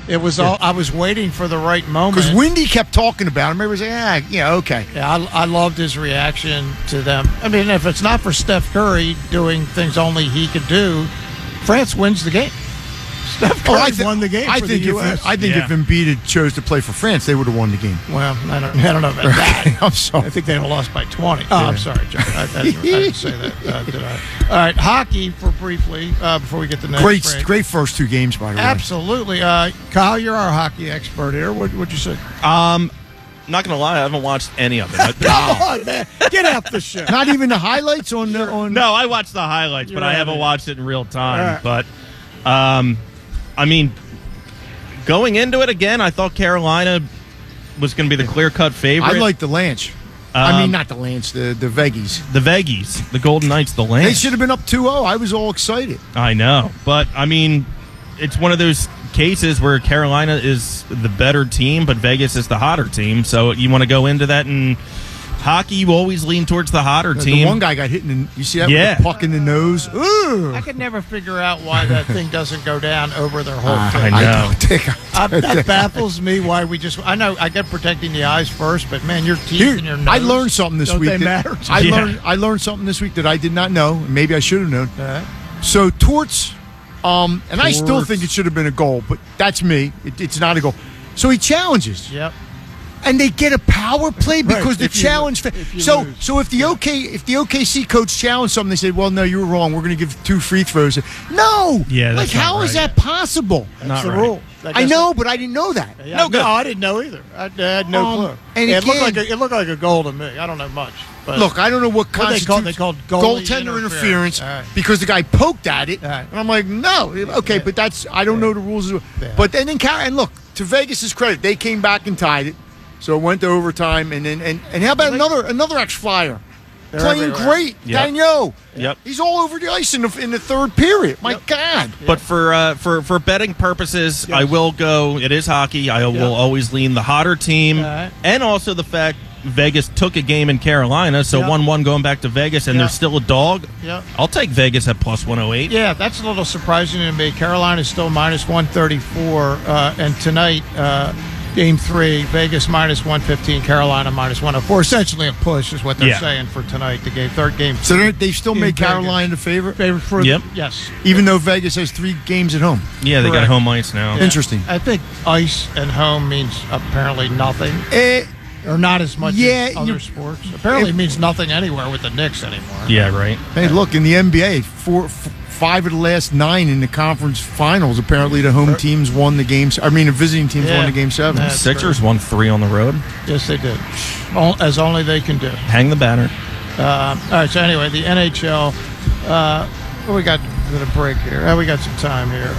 It was all. I was waiting for the right moment because Wendy kept talking about him. Everybody was like, okay. Yeah, I loved his reaction to them. I mean, if it's not for Steph Curry doing things only he could do, France wins the game. Steph Curry won the game for the U.S. I think if Embiid had chose to play for France, they would have won the game. Well, I don't know about that. I'm sorry. I think they would have lost by 20. Oh, I'm sorry, John. I didn't say that, did I? All right, hockey for briefly before we get to the next break. Great first two games, by the way. Absolutely. Kyle, you're our hockey expert here. What'd you say? Not gonna lie, I haven't watched any of it. Come on, man, get out the show. Not even the highlights on. No, I watched the highlights, but I haven't watched it in real time. Right. But, I mean, going into it again, I thought Carolina was going to be the clear-cut favorite. I like the Lance. I mean, not the Lance, the Veggies. The Veggies, the Golden Knights, the Lance. They should have been up 2-0. I was all excited. I know, but I mean, it's one of those cases where Carolina is the better team, but Vegas is the hotter team. So you want to go into that, and hockey, you always lean towards the hotter team. The one guy got hit you see that with the puck in the nose? Ooh. I could never figure out why that thing doesn't go down over their whole thing. I know. That baffles me why we just... I know I get protecting the eyes first, but, man, your teeth and your nose... I learned something this week. Don't they matter? I learned something this week that I did not know. Maybe I should have known. So, Torts... and I still think it should have been a goal, but that's me. It's not a goal. So he challenges. Yep. And they get a power play because the challenge. So if the OKC coach challenged something, they said, "Well, no, you were wrong. We're going to give 2 free throws." No. Yeah. Like, how is that possible? That's the rule. I know, but I didn't know that. Yeah, no, I didn't know either. I had no clue. And it looked like a goal to me. I don't know much. But look, I don't know what constitutes they called goaltender interference because the guy poked at it, and I'm like, no, okay, but I don't know the rules. But then and look, to Vegas' credit, they came back and tied it. So it went to overtime, and how about another ex-Flyer playing great, Daniel? Yep, he's all over the ice in the third period. My God! But for betting purposes, I will go. It is hockey. I will always lean the hotter team, and also the fact Vegas took a game in Carolina, so 1-1 going back to Vegas, and there's still a dog. Yep. I'll take Vegas at plus 108. Yeah, that's a little surprising to me. Carolina's still minus 134, and tonight. Game 3, Vegas minus 115, Carolina minus 104. Essentially a push is what they're saying for tonight. The third game. So they still made Carolina the favorite? Favorite for yes. Even though Vegas has 3 games at home. Yeah, they got home ice now. Yeah. Interesting. I think ice and home means apparently nothing. Or not as much as other sports. Apparently it means nothing anywhere with the Knicks anymore. Yeah, right. Hey, look, in the NBA, 5 of the last 9 in the conference finals. Apparently, the home teams won the games. I mean, the visiting teams won the game 7. Sixers won 3 on the road. Yes, they did. As only they can do. Hang the banner. All right. So anyway, the NHL. What we got for the break here? We got some time here.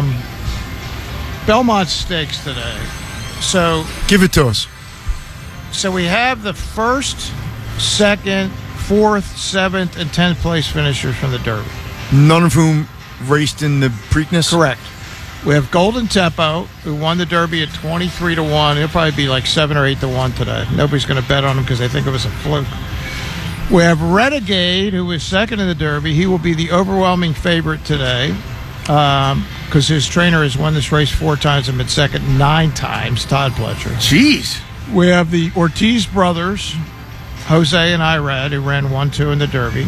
Belmont Stakes today. So give it to us. So we have the first, second, 4th, 7th, and 10th place finishers from the Derby. None of whom raced in the Preakness? Correct. We have Golden Tempo, who won the Derby at 23-1. He'll probably be like 7 or 8-1 today. Nobody's going to bet on him because they think it was a fluke. We have Renegade, who was second in the Derby. He will be the overwhelming favorite today because his trainer has won this race 4 times and been second 9 times, Todd Pletcher. Jeez. We have the Ortiz brothers, Jose and Irad, who ran 1-2 in the Derby.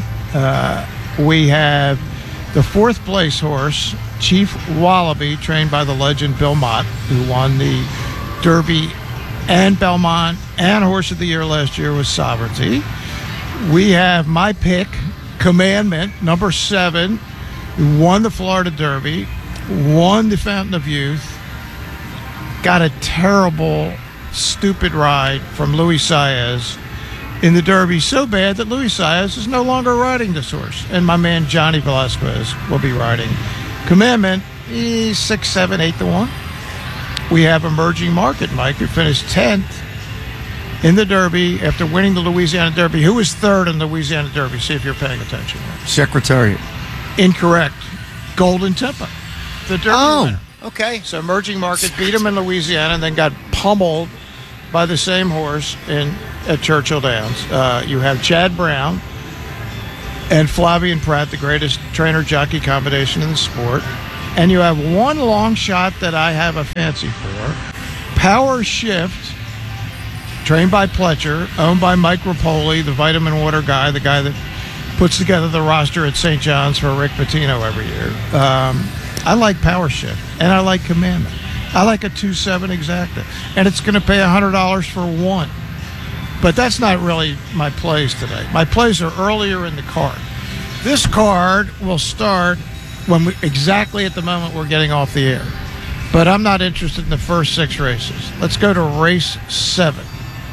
We have the 4th place horse, Chief Wallaby, trained by the legend Bill Mott, who won the Derby and Belmont and Horse of the Year last year with Sovereignty. We have my pick, Commandment, number 7, who won the Florida Derby, won the Fountain of Youth, got a terrible, stupid ride from Luis Saez in the Derby so bad that Luis Saez is no longer riding this horse. And my man Johnny Velasquez will be riding. Commandment, he's 6, 7, 8-1. We have Emerging Market, Mike, who finished 10th in the Derby after winning the Louisiana Derby. Who was 3rd in the Louisiana Derby? See if you're paying attention. Secretariat. Incorrect. Golden Tempo, the Derby winner. Okay. So Emerging Market beat him in Louisiana and then got pummeled by the same horse at Churchill Downs. You have Chad Brown and Flavian Pratt, the greatest trainer-jockey combination in the sport. and you have one long shot that I have a fancy for. Power Shift, trained by Pletcher, owned by Mike Rapoli, the vitamin water guy, the guy that puts together the roster at St. John's for Rick Pitino every year. I like Power Shift, and I like Commandment. I like a 2.7 Exacta, and it's going to pay $100 for one. But that's not really my plays today. My plays are earlier in the card. This card will start exactly at the moment we're getting off the air. But I'm not interested in the first 6 races. Let's go to race 7.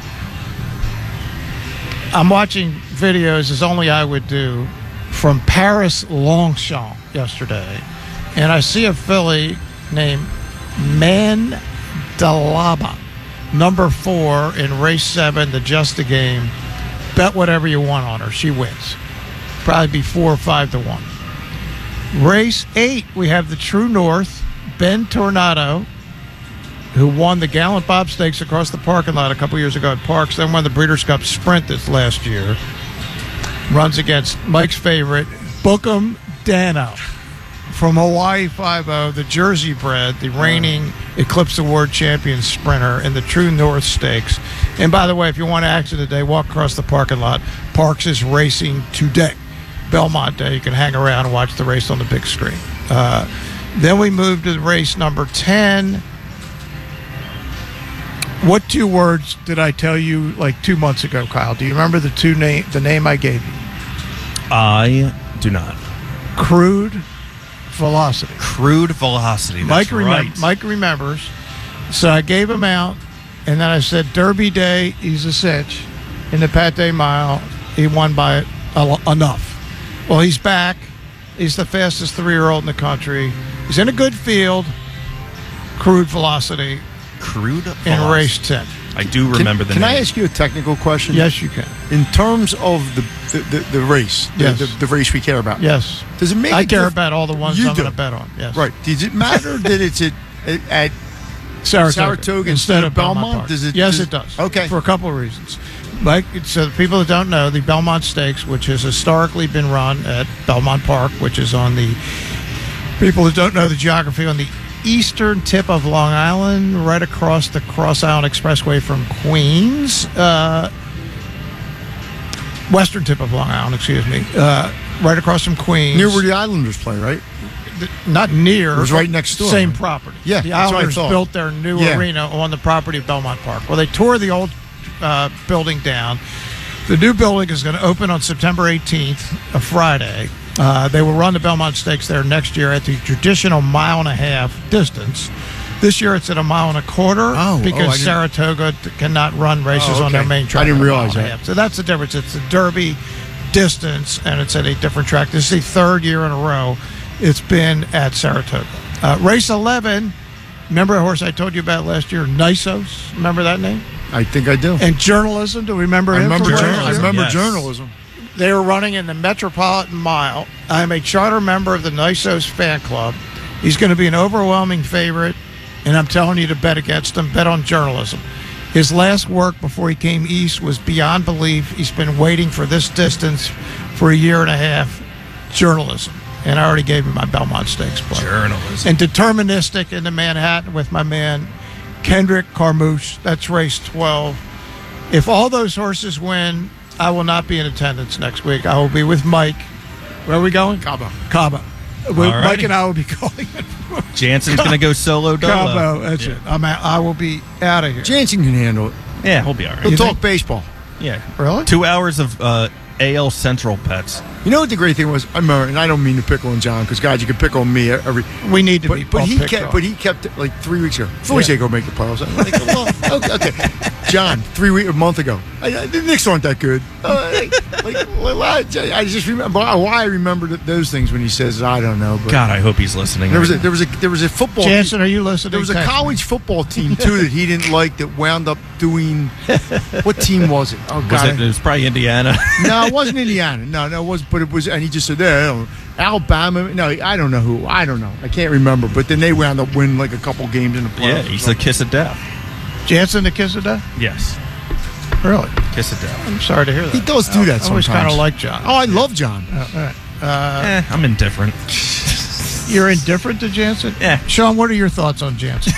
I'm watching videos, as only I would do, from Paris Longchamp yesterday. And I see a filly named Mandalaba, number 4 in race 7, the Just a Game. Bet whatever you want on her. She wins. Probably be 4 or 5 to 1. Race 8, we have the True North, Ben Tornado, who won the Gallant Bob Stakes across the parking lot a couple years ago at Parks, then won the Breeders' Cup Sprint this last year. Runs against Mike's favorite, Bookham Dano from Hawaii 5-0, the Jersey bred, the reigning Eclipse Award champion sprinter in the True North Stakes. And by the way, if you want action today, walk across the parking lot. Parks is racing today. Belmont Day. You can hang around and watch the race on the big screen. Then we move to race number 10. What 2 words did I tell you like 2 months ago, Kyle? Do you remember the name I gave you? I do not. Crude Velocity. Crude Velocity. That's right. Mike remembers. So I gave him out, and then I said, Derby Day, he's a cinch. In the Pate Mile, he won by enough. Well, he's back. He's the fastest 3-year-old in the country. He's in a good field. Crude Velocity. Crude Velocity. In race 10. I do remember the name. Can I ask you a technical question? Yes, you can. In terms of the race, yes. the race we care about. Yes. Does it make I care about all the ones I'm going to bet on. Yes. Right. Does it matter that it's at Saratoga instead of Belmont? Yes, it does. Okay. For a couple of reasons. Like, so the people that don't know, the Belmont Stakes, which has historically been run at Belmont Park, which is on the, people that don't know the geography, on the eastern tip of Long Island, right across the Cross Island Expressway from Queens. Western tip of Long Island, excuse me. Right across from Queens. Near where the Islanders play, right? Not near. It was right next door. Same property. Yeah, the Islanders built their new arena on the property of Belmont Park. Well, they tore the old building down. The new building is going to open on September 18th, a Friday. They will run the Belmont Stakes there next year at the traditional 1.5-mile distance. This year it's at 1.25 miles because Saratoga cannot run races on their main track. I didn't realize that. So that's the difference. It's the Derby distance, and it's at a different track. This is the 3rd year in a row it's been at Saratoga. Race 11, remember a horse I told you about last year, Nisos? Remember that name? I think I do. And Journalism, do we remember him? I remember Journalism. They were running in the Metropolitan Mile. I'm a charter member of the Nisos fan club. He's going to be an overwhelming favorite, and I'm telling you to bet against him. Bet on Journalism. His last work before he came east was beyond belief. He's been waiting for this distance for a year and a half. Journalism. And I already gave him my Belmont Stakes play. Journalism. And Deterministic into Manhattan with my man Kendrick Carmouche. That's race 12. If all those horses win, I will not be in attendance next week. I will be with Mike. Where are we going? Cabo. Mike and I will be calling it. Jansen's going to go solo dolo. Cabo, that's it. I will be out of here. Jansen can handle it. Yeah, he'll be all right. He'll talk baseball. Yeah. Really? 2 hours of AL Central pets. You know what the great thing was? I remember, and I don't mean to pick on John, because guys, you can pick on me every. We need to be. But he kept like 3 weeks ago. Phillies ain't gonna make the playoffs. I'm like, well, okay. John, a month ago. The Knicks aren't that good. I just remember why I remember those things when he says, I don't know. But God, I hope he's listening. There was a football. Jansen, are you listening? There was a college football team too that he didn't like that wound up doing. What team was it? Oh God, it was probably Indiana. No, it wasn't Indiana. No, it was. But it was, and he just said, Alabama. No, I don't know who. I don't know. I can't remember. But then they wound up winning like a couple games in the playoffs. Yeah, he's the kiss of death. Jansen, the kiss of death? Yes. Really? Kiss of death. I'm sorry to hear that. He does do that sometimes. I always kind of like John. Oh, I love John. I'm indifferent. You're indifferent to Jansen? Yeah. Sean, what are your thoughts on Jansen?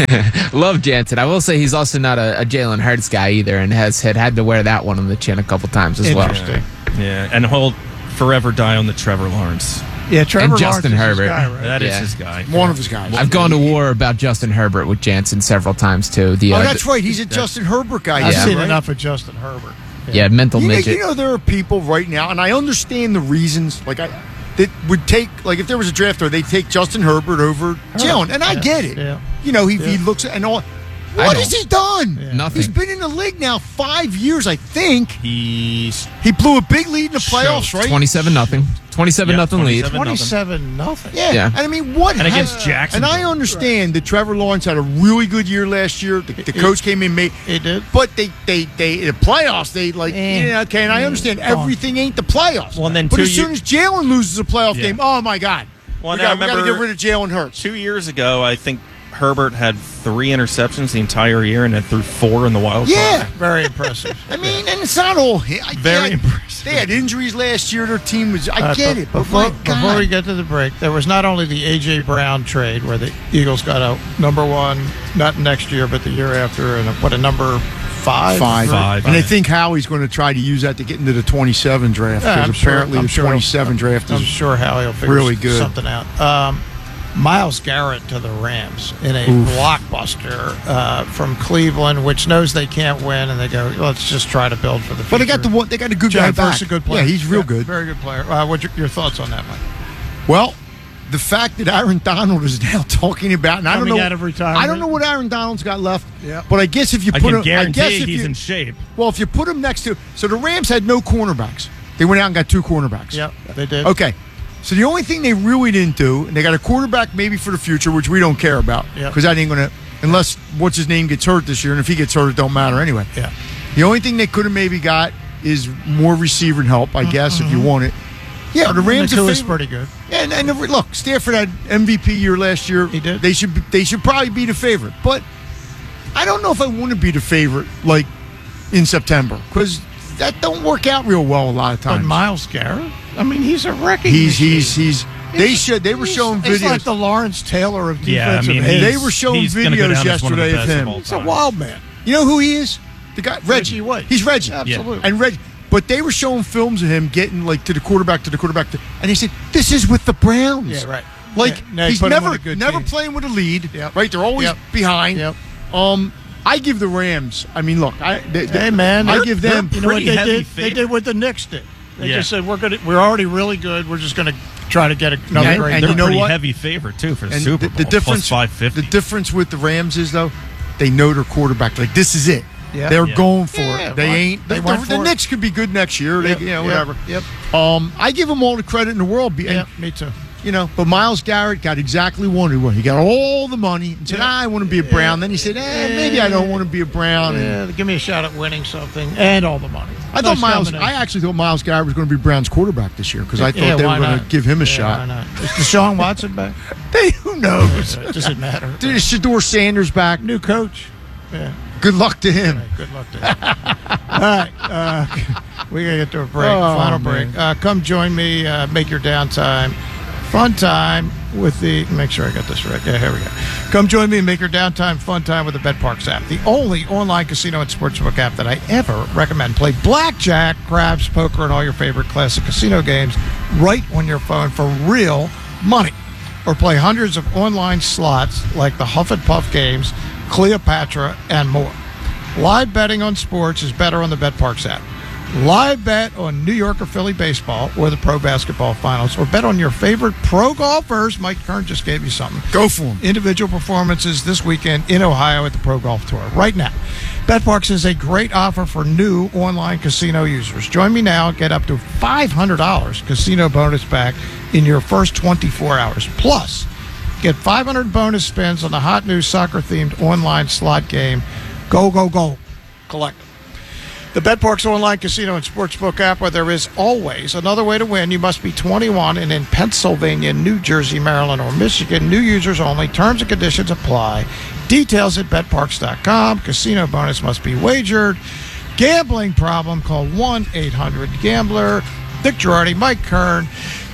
Love Jansen. I will say he's also not a Jalen Hurts guy either, and had to wear that one on the chin a couple times as well. Interesting. Yeah, and he'll forever die on the Trevor Lawrence. Yeah, Trevor And Justin Lawrence is Herbert. his guy, right? That is Yeah. his guy. One of his guys. I've gone to war about Justin Herbert with Jansen several times too. That's right. He's a Justin Herbert guy. I've Yeah. seen right? enough of Justin Herbert. Yeah, mental midget. You know, there are people right now, and I understand the reasons. That would take, like, if there was a drafter, they'd take Justin Herbert over Jalen, and I get it. Yeah. You know, he looks and all. What has he done? Yeah. Nothing. He's been in the league now 5 years, I think. He's He blew a big lead in the playoffs, right? 27-0. 27-0 lead. 27. 27-0. Yeah. Yeah. And I mean, what? And has- against Jacksonville. And I understand that Trevor Lawrence had a really good year last year. The coach came in, He did. but they the playoffs, okay, and I understand Come on. everything ain't the playoffs. Well, and then but 2 as soon as Jalen loses a playoff Yeah. game, oh my God. Well, we now got to remember- get rid of Jalen Hurts. 2 years ago, I think Herbert had 3 interceptions the entire year and then threw 4 in the wild card. Yeah. Very impressive. I mean, and it's not all him. Very impressive. They had injuries last year. Their team was. I get it, but before, my God. before we get to the break, there was not only the A.J. Brown trade where the Eagles got a number one, not next year, but the year after, and a number 5? Five. And I think Howie's going to try to use that to get into the 27 draft. Yeah, Because I'm sure- apparently I'm the sure 27 draft I'm is sure Howie will figure really good. something out. Miles Garrett to the Rams in a blockbuster from Cleveland, which knows they can't win, and they go, let's just try to build for the future. But they got the one. They got a good guy John back. First, a good player. Yeah, he's real Yeah, good. Very good player. What's your thoughts on that, Mike? Well, the fact that Aaron Donald is now talking about, and I don't Coming know, out of retirement. I don't know what Aaron Donald's got left. Yeah. But I guess if you I put can him, guarantee I guess if he's you, in shape. well, if you put him next to, so the Rams had no cornerbacks. They went out and got 2 cornerbacks. Yep, they did. Okay. So the only thing they really didn't do, and they got a quarterback maybe for the future, which we don't care about, Yep. because that ain't going to, unless what's his name gets hurt this year, and if he gets hurt, it don't matter anyway. Yeah. The only thing they could have maybe got is more receiver help, I guess, if you want it. Yeah, the Rams are is favored. pretty good. And look, Stafford had MVP year last year. He did. They should probably be the favorite, but I don't know if I want to be the favorite like in September because that don't work out real well a lot of But times. Miles Garrett, I mean, he's a wrecking He's machine. They were showing He's videos. like the Lawrence Taylor of Yeah, I defensive mean, ends. They were showing he's gonna go videos down as one of the yesterday of best him. all He's a time. wild man. You know who he is? The guy Reggie White. He's Reggie. Absolutely. And Reggie. But they were showing films of him getting like to the quarterback, and he said, "This is with the Browns." Yeah, right. Like Yeah, no, he's put him never with a good never team. playing with a lead. Yep. Right? They're always Yep. behind. Yep. I give the Rams. I mean, look, Hey man, I give them. You know what pretty they heavy did? They favorite. did what the Knicks did. They Yeah. just said we're already really good. We're just gonna try to get another Yeah, great. and They're you know pretty what? heavy favorite too for the And Super Bowl. the difference, plus 550. the difference with the Rams is though, they know their quarterback. Like this is it. Yeah. They're Yeah. going for Yeah, it. They why- ain't. they The, went the for it. Knicks could be good next year. Yep, They, yep, whatever. Yep. I give them all the credit in the world. And, Yeah, me too. You know, but Miles Garrett got exactly what he wanted. He got all the money and said, Yeah. I want to be a Brown. Then he said, maybe I don't want to be a Brown. And Yeah, give me a shot at winning something and all the money. I thought Nice I combination. actually thought Miles Garrett was going to be Brown's quarterback this year because I thought Yeah, they why were going to not? give him a Yeah, shot. Why not? Is Deshaun Watson back? Who knows? It doesn't matter. Dude, is Shador Sanders back? New coach. Yeah. Good luck to him. Good luck to him. All right. We got to get to a break. Oh, Final man. break. Come join me. Make your downtime fun time with the. Make sure I got this right. Yeah, here we go. Come join me and make your downtime fun time with the BetParx app, the only online casino and sportsbook app that I ever recommend. Play blackjack, craps, poker, and all your favorite classic casino games right on your phone for real money. Or play hundreds of online slots like the Huff and Puff games, Cleopatra, and more. Live betting on sports is better on the BetParx app. Live bet on New York or Philly baseball or the pro basketball finals, or bet on your favorite pro golfers. Mike Kern just gave you something. Go for him. Individual performances this weekend in Ohio at the Pro Golf Tour. Right now, BetParx is a great offer for new online casino users. Join me now and get up to $500 casino bonus back in your first 24 hours. Plus, get 500 bonus spins on the hot new soccer-themed online slot game, Go, Go, Go Collective. The BetParx online casino and sportsbook app, where there is always another way to win. You must be 21 and in Pennsylvania, New Jersey, Maryland, or Michigan. New users only. Terms and conditions apply. Details at betparx.com. Casino bonus must be wagered. Gambling problem? Call 1-800-GAMBLER. Dick Girardi, Mike Kern.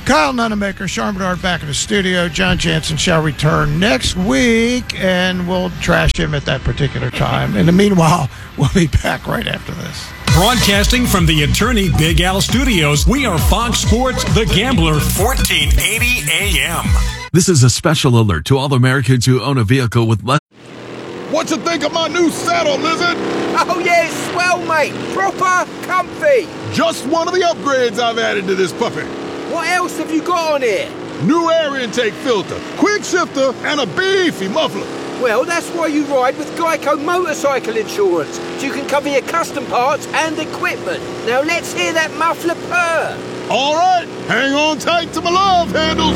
Kyle Nunemaker, Sean Bernard back in the studio. John Jansen shall return next week, and we'll trash him at that particular time. In the meanwhile, we'll be back right after this. Broadcasting from the Attorney Big Al Studios, we are Fox Sports The Gambler, 1480 AM. This is a special alert to all Americans who own a vehicle with less. What you think of my new saddle, Lizard? Oh yeah, it's swell, mate. Proper comfy. Just one of the upgrades I've added to this puppy. What else have you got on here? New air intake filter, quick shifter, and a beefy muffler. Well, that's why you ride with Geico Motorcycle Insurance, so you can cover your custom parts and equipment. Now let's hear that muffler purr. All right, hang on tight to my love handles.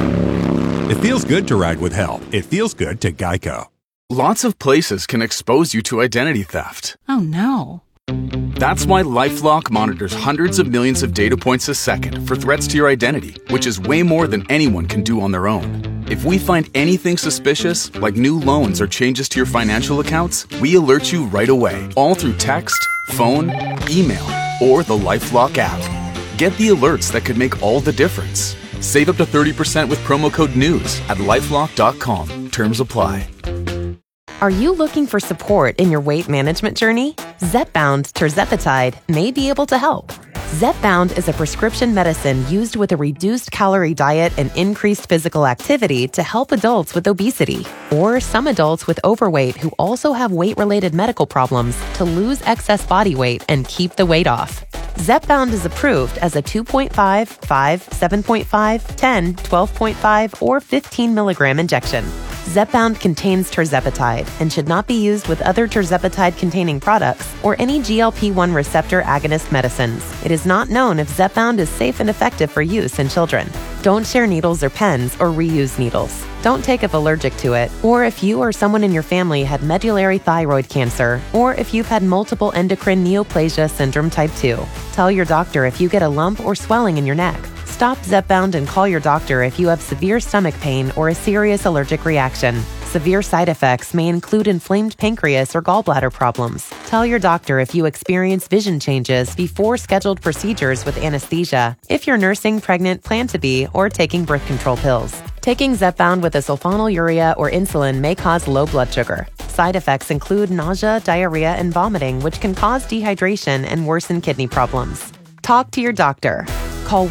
It feels good to ride with help. It feels good to Geico. Lots of places can expose you to identity theft. Oh no. That's why LifeLock monitors hundreds of millions of data points a second for threats to your identity, which is way more than anyone can do on their own. If we find anything suspicious, like new loans or changes to your financial accounts, we alert you right away, all through text, phone, email, or the LifeLock app. Get the alerts that could make all the difference. Save up to 30% with promo code NEWS at LifeLock.com. Terms apply. Are you looking for support in your weight management journey? Zepbound tirzepatide may be able to help. Zepbound is a prescription medicine used with a reduced calorie diet and increased physical activity to help adults with obesity, or some adults with overweight who also have weight-related medical problems to lose excess body weight and keep the weight off. Zepbound is approved as a 2.5, 5, 7.5, 10, 12.5, or 15 milligram injection. Zepbound contains tirzepatide and should not be used with other tirzepatide-containing products or any GLP-1 receptor agonist medicines. It is not known if Zepbound is safe and effective for use in children. Don't share needles or pens or reuse needles. Don't take if allergic to it, or if you or someone in your family had medullary thyroid cancer, or if you've had multiple endocrine neoplasia syndrome type 2. Tell your doctor if you get a lump or swelling in your neck. Stop Zepbound and call your doctor if you have severe stomach pain or a serious allergic reaction. Severe side effects may include inflamed pancreas or gallbladder problems. Tell your doctor if you experience vision changes before scheduled procedures with anesthesia, if you're nursing, pregnant, plan to be, or taking birth control pills. Taking Zepbound with a sulfonylurea or insulin may cause low blood sugar. Side effects include nausea, diarrhea, and vomiting, which can cause dehydration and worsen kidney problems. Talk to your doctor. Call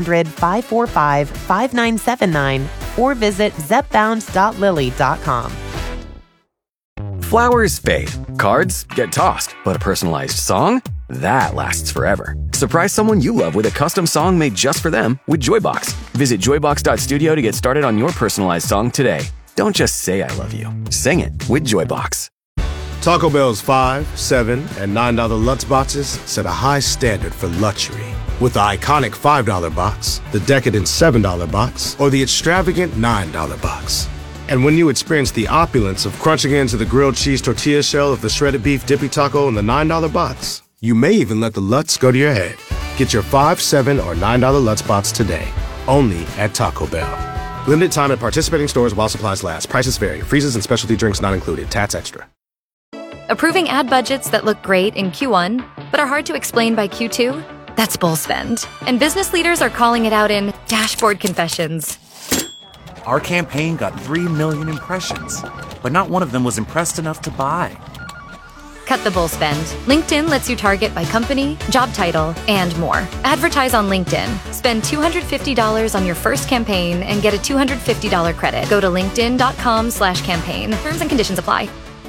1-800-545-5979 or visit zepbound.lily.com. Flowers fade, cards get tossed, but a personalized song? That lasts forever. Surprise someone you love with a custom song made just for them with Joybox. Visit joybox.studio to get started on your personalized song today. Don't just say I love you. Sing it with Joybox. Taco Bell's $5, $7, and $9 Lutz boxes set a high standard for luxury. With the iconic $5 box, the decadent $7 box, or the extravagant $9 box. And when you experience the opulence of crunching into the grilled cheese tortilla shell of the shredded beef dippy taco in the $9 box, you may even let the Lutz go to your head. Get your $5, $7, or $9 Lutz box today, only at Taco Bell. Limited time at participating stores while supplies last. Prices vary. Freezes and specialty drinks not included. Tats extra. Approving ad budgets that look great in Q1, but are hard to explain by Q2? That's bull spend. And business leaders are calling it out in dashboard confessions. Our campaign got 3 million impressions, but not one of them was impressed enough to buy. Cut the bull spend. LinkedIn lets you target by company, job title, and more. Advertise on LinkedIn. Spend $250 on your first campaign and get a $250 credit. Go to linkedin.com/campaign. Terms and conditions apply.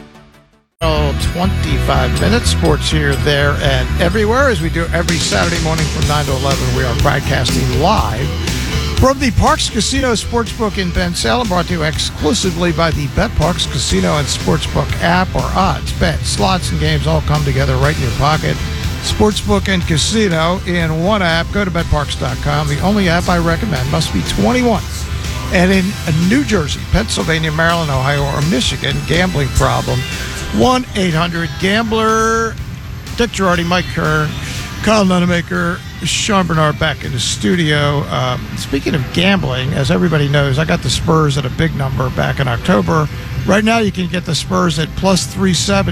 25 minutes. Sports here, there, and everywhere, as we do every Saturday morning from 9 to 11. We are broadcasting live from the Parks Casino Sportsbook in Ben Salem, brought to you exclusively by the BetParks Casino and Sportsbook app, where odds, bets, slots, and games all come together right in your pocket. Sportsbook and Casino in one app. Go to betparks.com. The only app I recommend must be 21. And in New Jersey, Pennsylvania, Maryland, Ohio, or Michigan, gambling problem, 1-800-GAMBLER. Dick Girardi, Mike Kerr, Kyle Nunemaker, Sean Bernard back in the studio. Speaking of gambling, as everybody knows, I got the Spurs at a big number back in October. Right now, you can get the Spurs at plus 370.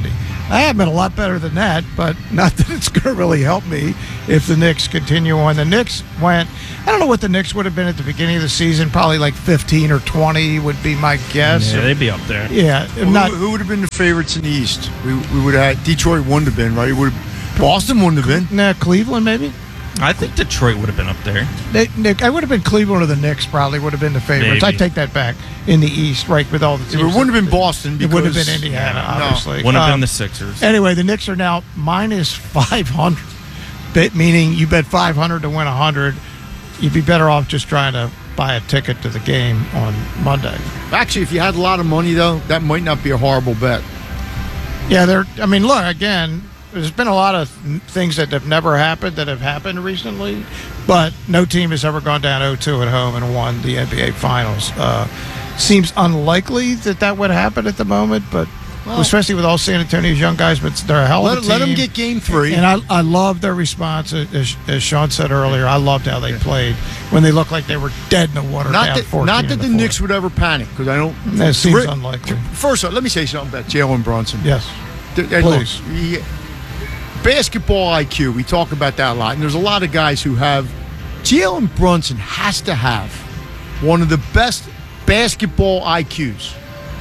I have been a lot better than that, but not that it's going to really help me if the Knicks continue on. The Knicks went, I don't know what the Knicks would have been at the beginning of the season, probably like 15 or 20 would be my guess. Yeah, they'd be up there. Yeah. Who would have been the favorites in the East? We would have had Detroit wouldn't have been, right? Boston wouldn't have been. Nah, Cleveland maybe? I think Detroit would have been up there. I would have been Cleveland or the Knicks probably would have been the favorites. I take that back. In the East, right, with all the teams. It wouldn't have been Boston. It would have been Indiana, obviously. Wouldn't have been the Sixers. Anyway, the Knicks are now minus 500, meaning you bet 500 to win 100. You'd be better off just trying to buy a ticket to the game on Monday. Actually, if you had a lot of money, though, that might not be a horrible bet. Yeah, look, again, there's been a lot of things that have never happened that have happened recently, but no team has ever gone down 0-2 at home and won the NBA Finals. Seems unlikely that would happen at the moment, but especially with all San Antonio's young guys, but they're a hell of a team. Let them get game 3. And I love their response, as Sean said earlier. I loved how they played when they looked like they were dead in the water. Not that the Knicks would ever panic, because I don't. That seems unlikely. First of all, let me say something about Jalen Brunson. Yes, please. Basketball IQ, we talk about that a lot, and there's a lot of guys who have. Jalen Brunson has to have one of the best basketball IQs.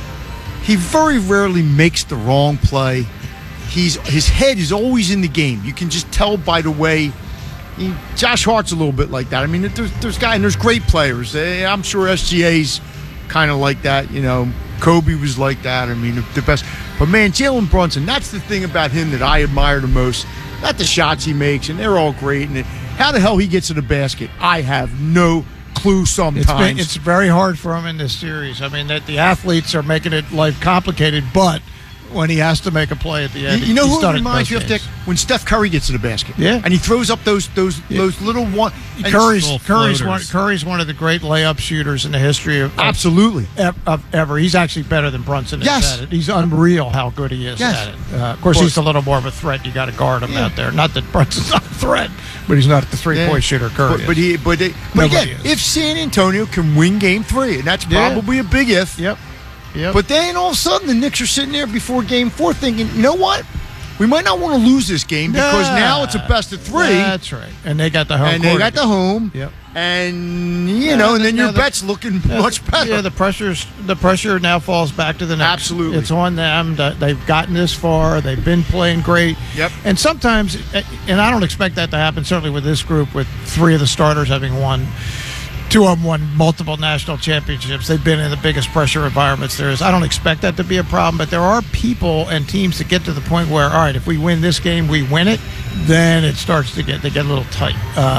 He very rarely makes the wrong play. His head is always in the game. You can just tell by the way. Josh Hart's a little bit like that. I mean, there's guys and there's great players. I'm sure SGA's kind of like that. You know, Kobe was like that. I mean, the best. But man, Jalen Brunson, that's the thing about him that I admire the most. Not the shots he makes, and they're all great. And how the hell he gets to the basket, I have no clue sometimes. It's very hard for him in this series. I mean, that the athletes are making it life complicated, but when he has to make a play at the end, you know who it reminds you of, Dick? When Steph Curry gets to the basket, and he throws up those little one. Curry's one of the great layup shooters in the history of absolutely ever. He's actually better than Brunson is at it. He's unreal how good he is at it. Of course, he's a little more of a threat. You got to guard him out there. Not that Brunson's not a threat, but he's not the 3-point shooter Curry. But again, if San Antonio can win Game 3, and that's probably a big if. Yep. But then all of a sudden the Knicks are sitting there before Game 4 thinking, you know what? We might not want to lose this game because now it's a best of 3. That's right. And they got the home. Yep. And and then your bet's looking much better. Yeah, the pressure now falls back to the Knicks. Absolutely. It's on them. They've gotten this far. They've been playing great. Yep. And sometimes, and I don't expect that to happen, certainly with this group, with 3 of the starters having won. 2 of them won multiple national championships. They've been in the biggest pressure environments there is. I don't expect that to be a problem, but there are people and teams that get to the point where, all right, if we win this game, we win it, then it starts to get a little tight.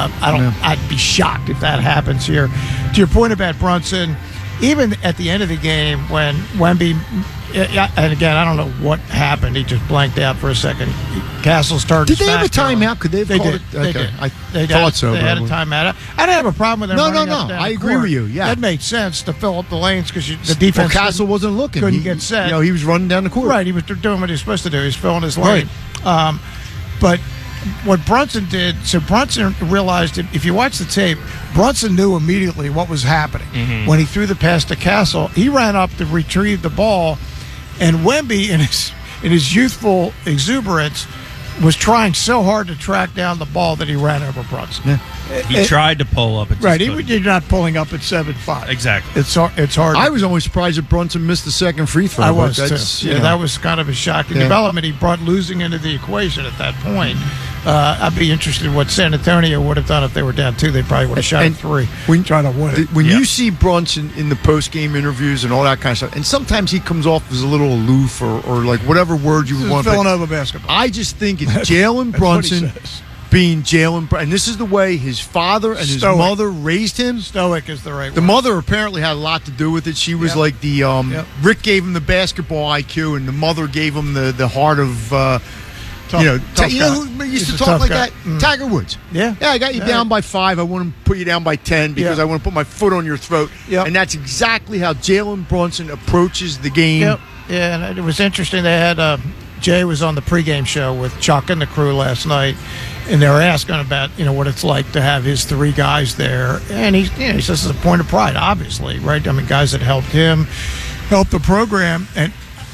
I'd be shocked if that happens here. To your point about Brunson, even at the end of the game when Wemby, and again, I don't know what happened. He just blanked out for a second. Castles started. Did they have a timeout? Could they have called it? They did. I thought so. They had a timeout. I didn't have a problem with them. No. I agree with you. Yeah, that made sense to fill up the lanes because the defense. Castle wasn't looking. Couldn't get set. He was running down the court. Right. He was doing what he was supposed to do. He was filling his lane. Right. But what Brunson did, so Brunson realized, if you watch the tape, Brunson knew immediately what was happening. Mm-hmm. When he threw the pass to Castle, he ran up to retrieve the ball, and Wemby, in his youthful exuberance, was trying so hard to track down the ball that he ran over Brunson. Yeah. He tried to pull up. You're not pulling up at 7-5. Exactly. It's hard. I was only surprised that Brunson missed the second free throw. I was too. That was kind of a shocking development. He brought losing into the equation at that point. I'd be interested in what San Antonio would have done if they were down 2. They probably would have shot at 3. Trying to win it. When you see Brunson in the post-game interviews and all that kind of stuff, and sometimes he comes off as a little aloof or like whatever word you want. Villanova basketball. I just think it's Jalen Brunson being Jalen Brunson. And this is the way his father and his mother raised him. Stoic is the right word. The mother apparently had a lot to do with it. She was like the Rick gave him the basketball IQ, and the mother gave him the heart of tough who used to talk like that? Tiger Woods. Yeah. I got you down by 5. I want to put you down by 10 because I want to put my foot on your throat. Yep. And that's exactly how Jalen Brunson approaches the game. Yep. Yeah, and it was interesting. They had Jay was on the pregame show with Chuck and the crew last night, and they were asking about what it's like to have his 3 guys there, and he says it's a point of pride, obviously, right? I mean, guys that helped him, helped the program, and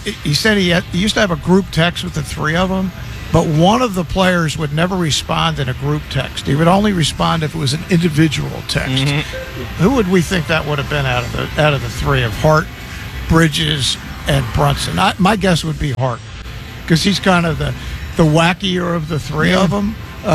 he said he used to have a group text with the three of them, but one of the players would never respond in a group text. He would only respond if it was an individual text. Who would we think that would have been out of the three of Hart, Bridges, and Brunson? My guess would be Hart, because he's kind of the wackier of the three of them.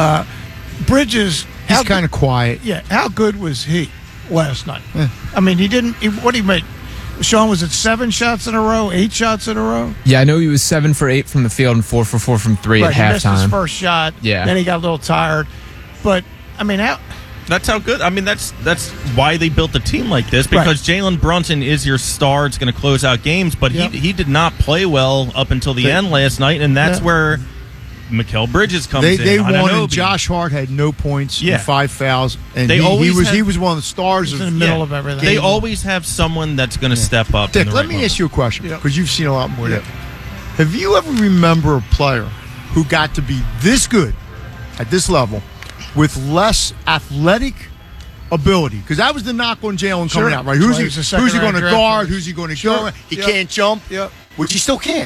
Bridges, he's kind of quiet. Yeah, how good was he last night? I mean, what did he make? Sean, was it 7 shots in a row, 8 shots in a row? Yeah, I know he was 7 for 8 from the field and 4 for 4 from 3 at halftime. He missed his first shot. Yeah. Then he got a little tired. But, I mean, that's how good. I mean, that's why they built the team like this, because Jalen Brunson is your star. It's going to close out games, but he did not play well up until the end last night, and that's where Mikal Bridges comes in. They won, and Josh Hart had no points and 5 fouls, and he was one of the stars in the middle of everything. They always have someone that's going to step up. Dick, let me ask you a question, because you've seen a lot more. Have you ever remember a player who got to be this good at this level with less athletic ability? Because that was the knock on Jalen coming out, right? Who's he going to guard? Who's he going to go? He can't jump, which he still can't.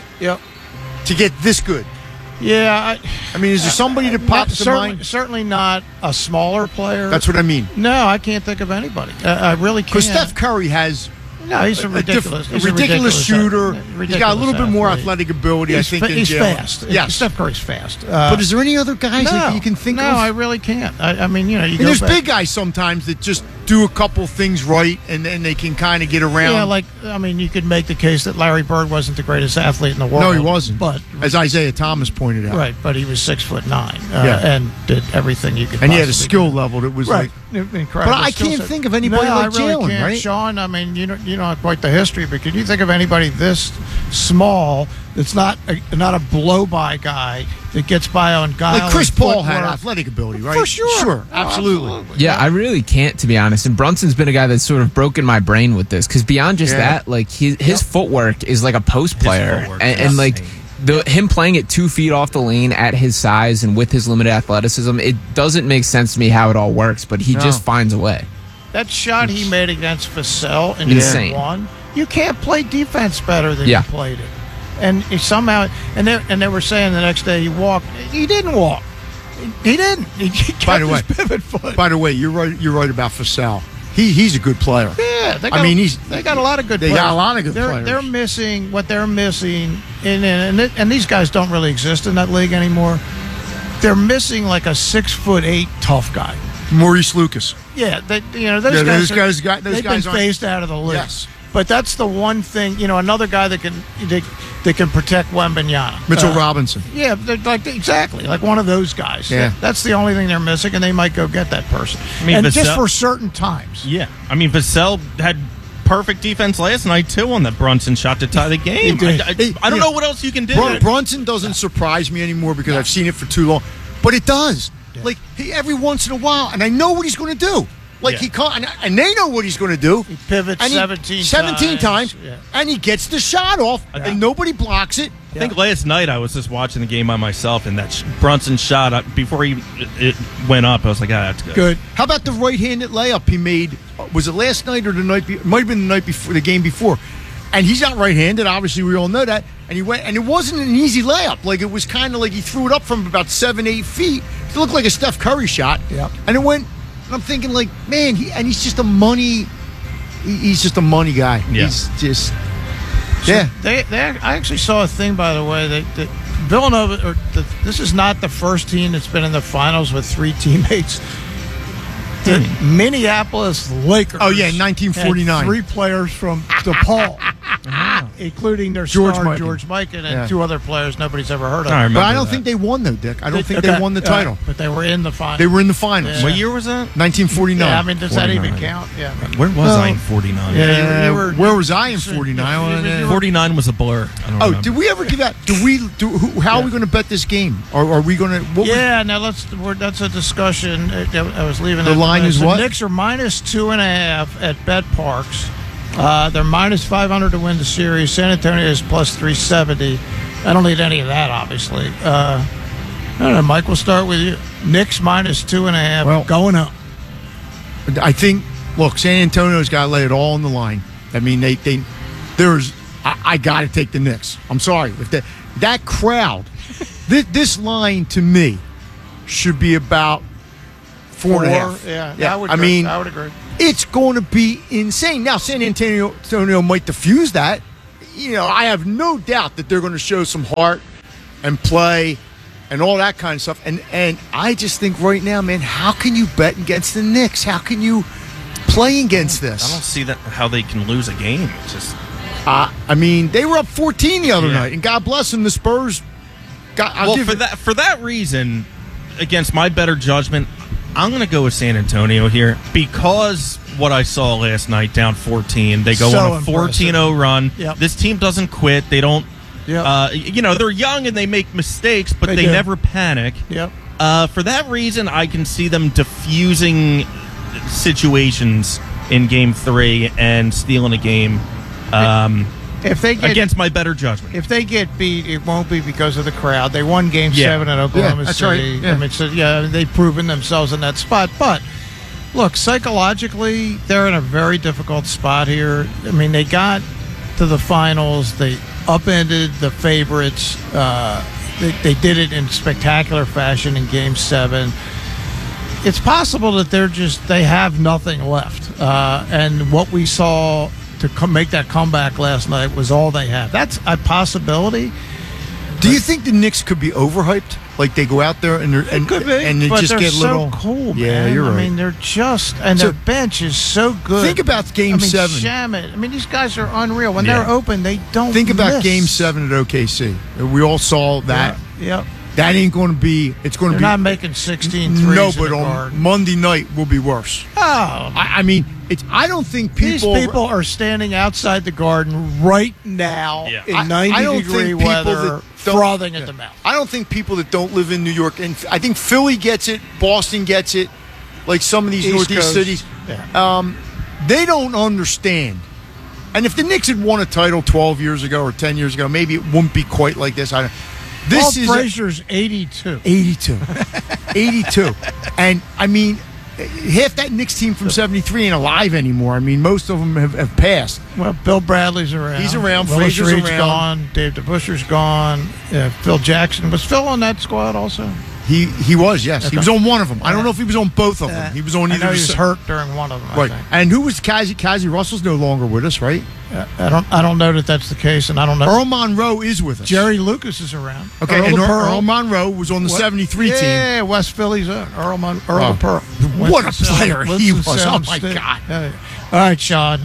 To get this good. Yeah, I mean, is there somebody that pops to mind? Certainly not a smaller player. That's what I mean. No, I can't think of anybody. I really can't. Because Steph Curry has. No, he's a ridiculous shooter. He's got a little bit more athletic ability, I think, than Jalen. He's fast. Yes. Steph Curry's fast. But is there any other guys that you can think of? No, I really can't. I mean, there's big guys sometimes that just do a couple things right, and then they can kind of get around. Yeah, you could make the case that Larry Bird wasn't the greatest athlete in the world. No, he wasn't. But as Isaiah Thomas pointed out, right? But he was 6'9", and did everything you could. And he had a skill level that was incredible. But I can't think of anybody like Jalen, right? Sean, I mean, you don't have quite the history, but can you think of anybody this small that's not a blow-by guy that gets by on guile? Like Chris Paul had athletic ability, right? For sure. Sure, absolutely. Yeah, I really can't, to be honest. And Brunson's been a guy that's sort of broken my brain with this, because beyond just that, like his footwork is like a post player, and like him playing at 2 feet off the lane at his size and with his limited athleticism, it doesn't make sense to me how it all works, but he just finds a way. That shot he made against Vassell in Game 1, you can't play defense better than he played it. And he somehow, and they were saying the next day he walked. He didn't walk. He didn't. He kept his pivot foot. By the way, you're right about Vassell. He's a good player. Yeah, they got a lot of good players. They got a lot of good players. They're missing what they're missing, and these guys don't really exist in that league anymore. They're missing like a 6'8" tough guy. Maurice Lucas. Yeah, those guys been phased out of the league. Yes. But that's the one thing, another guy that can protect Wembanyama. Mitchell Robinson. Yeah, exactly. Like one of those guys. Yeah. That's the only thing they're missing, and they might go get that person. I mean, just for certain times. Yeah. I mean, Vassell had perfect defense last night, too, on that Brunson shot to tie the game. I don't know what else you can do. Brunson doesn't surprise me anymore because I've seen it for too long. But it does. Yeah. Like, every once in a while, and I know what he's going to do. Like he can't, and they know what he's going to do. He pivots 17 times, and he gets the shot off, and nobody blocks it. I think last night I was just watching the game by myself, and that Brunson shot before it went up, I was like, that's good. Good. How about the right-handed layup he made? Was it last night or the night? It might have been the night before, the game before. And he's not right-handed. Obviously, we all know that. And he went, and it wasn't an easy layup. Like it was kind of like he threw it up from about 7-8 feet. It looked like a Steph Curry shot. Yeah. And it went. And I'm thinking, like, man, he's just a money. He's just a money guy. Yeah. He's just. So I actually saw a thing, by the way, that Villanova. This is not the first team that's been in the finals with 3 teammates. The Minneapolis Lakers. Oh yeah, 1949. Had 3 players from DePaul, including their star George Mikan and 2 other players nobody's ever heard of. But I don't think they won though, Dick. I don't think they won the title. But they were in the finals. They were in the finals. What year was that? 1949. Yeah, I mean, does that even count? Yeah. Where was I in 49? Yeah, where was I in 49? 49 was a blur. I don't remember. Did we ever give that? How are we going to bet this game? Are we going to? Now that's a discussion. I was leaving. The line is what? The Knicks are minus 2.5 at BetParx. They're minus 500 to win the series. San Antonio is plus 370. I don't need any of that, obviously. I don't know, Mike, we'll start with you. Knicks minus 2.5, going up. I think, look, San Antonio's got to lay it all on the line. I mean, there's I got to take the Knicks. I'm sorry. With that crowd, this line to me should be about 4.5. Yeah. I would agree. It's going to be insane. Now, San Antonio might diffuse that. I have no doubt that they're going to show some heart and play and all that kind of stuff. And I just think right now, man, how can you bet against the Knicks? How can you play against this? I don't see how they can lose a game. It's just... they were up 14 the other night, and God bless them, the Spurs for that reason, against my better judgment, I'm going to go with San Antonio here because what I saw last night, down 14, they go on a 14-0 run. Yep. This team doesn't quit. They don't. Yep. They're young and they make mistakes, but they never panic. Yep. For that reason, I can see them diffusing situations in Game 3 and stealing a game. If they get, against my better judgment. If they get beat, it won't be because of the crowd. They won Game 7 at Oklahoma City. That's right. Yeah. They've proven themselves in that spot. But, look, psychologically, they're in a very difficult spot here. They got to the finals. They upended the favorites. They did it in spectacular fashion in Game 7. It's possible that they have nothing left. And what we saw to make that comeback last night was all they have. That's a possibility. Do you think the Knicks could be overhyped? Like they go out there and they but just they're get little. So cool, man. Yeah, you're right. They're just their bench is so good. Think about Game 7. Shamet. These guys are unreal. When they're open, they don't. Think about miss. Game 7 at OKC. We all saw that. Yep. That ain't going to be. It's going to be. They're not making 16 threes. No, but on Monday night will be worse. Oh, I don't think these people are standing outside the Garden right now in 90-degree weather, frothing at the mouth. I don't think people that don't live in New York, and I think Philly gets it, Boston gets it, like some of these Northeast cities. Yeah. They don't understand. And if the Knicks had won a title 12 years ago or 10 years ago, maybe it wouldn't be quite like this. Walt Frazier's 82. 82. And, half that Knicks team from 73 ain't alive anymore. Most of them have passed. Well, Bill Bradley's around. He's around. Willis Frazier's Reed's around. gone. Dave DeBuscher's gone. Phil Jackson. Was Phil on that squad also? He was, yes. Okay. He was on one of them. I don't know if he was on both of them. He was on either. I know he was hurt during one of them. Right. I think. And who was Kazi Russell's no longer with us, right? I don't know that that's the case, and I don't know. Earl Monroe is with us. Jerry Lucas is around. Okay, Earl Monroe was on the 73 team. Yeah, West Philly's Earl Pearl. What a player he was. Oh, my State. God. All right, Sean.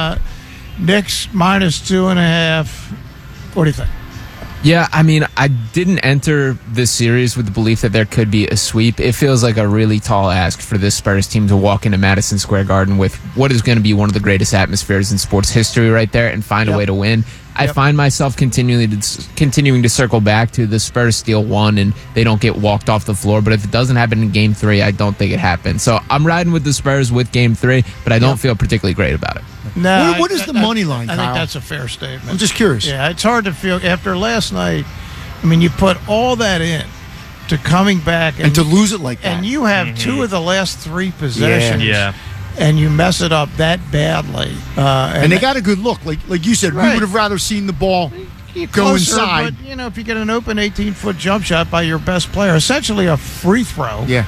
Knicks minus 2.5. What do you think? Yeah, I didn't enter this series with the belief that there could be a sweep. It feels like a really tall ask for this Spurs team to walk into Madison Square Garden with what is going to be one of the greatest atmospheres in sports history right there and find a way to win. I find myself continuing to circle back to the Spurs steal one and they don't get walked off the floor. But if it doesn't happen in Game 3, I don't think it happens. So I'm riding with the Spurs with Game 3, but I don't feel particularly great about it. No, what is the money line, Kyle? I think that's a fair statement. I'm just curious. Yeah, it's hard to feel after last night. You put all that in to coming back and to lose it like that. And you have two of the last 3 possessions. Yeah. And you mess it up that badly. And they got a good look. Like you said, we would have rather seen the ball go inside. But, if you get an open 18-foot jump shot by your best player, essentially a free throw. Yeah.